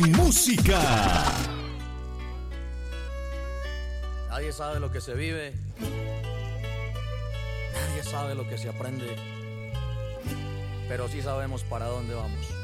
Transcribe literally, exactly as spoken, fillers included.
Música. Nadie sabe lo que se vive, nadie sabe lo que se aprende, pero sí sabemos para dónde vamos.